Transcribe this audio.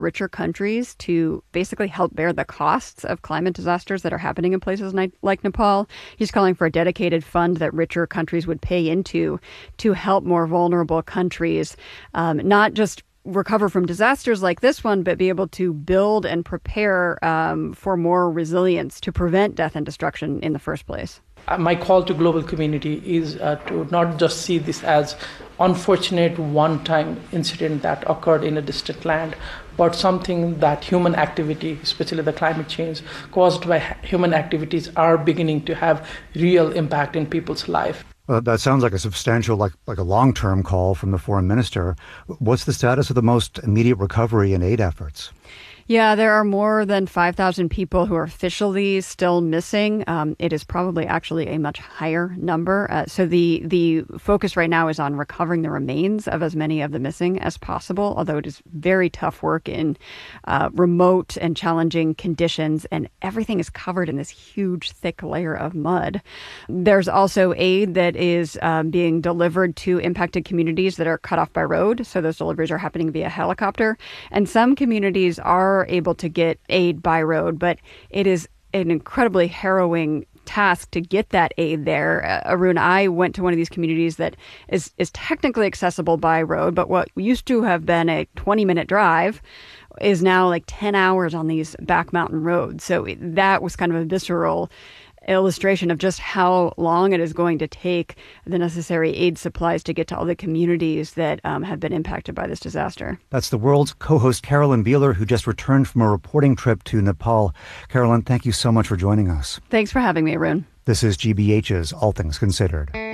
richer countries to basically help bear the costs of climate disasters that are happening in places like Nepal. He's calling for a dedicated fund that richer countries would pay into to help more vulnerable countries, not just recover from disasters like this one, but be able to build and prepare for more resilience to prevent death and destruction in the first place. My call to global community is to not just see this as unfortunate one-time incident that occurred in a distant land, but something that human activity, especially the climate change caused by human activities, are beginning to have real impact in people's life. Well, that sounds like a substantial, like a long-term call from the foreign minister. What's the status of the most immediate recovery and aid efforts? Yeah, there are more than 5,000 people who are officially still missing. It is probably actually a much higher number. So the focus right now is on recovering the remains of as many of the missing as possible, although it is very tough work in remote and challenging conditions, and everything is covered in this huge, thick layer of mud. There's also aid that is being delivered to impacted communities that are cut off by road. So those deliveries are happening via helicopter. And some communities are able to get aid by road, but it is an incredibly harrowing task to get that aid there. Arun, I went to one of these communities that is technically accessible by road, but what used to have been a 20-minute drive is now like 10 hours on these back mountain roads. So that was kind of a visceral illustration of just how long it is going to take the necessary aid supplies to get to all the communities that have been impacted by this disaster. That's the World's co-host Carolyn Beeler, who just returned from a reporting trip to Nepal. Carolyn, thank you so much for joining us. Thanks for having me, Arun. This is GBH's All Things Considered.